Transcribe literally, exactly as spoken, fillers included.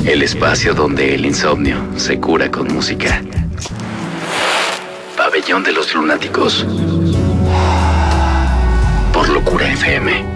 El espacio donde el insomnio se cura con música. Pabellón de los Lunáticos. Por Locura F M.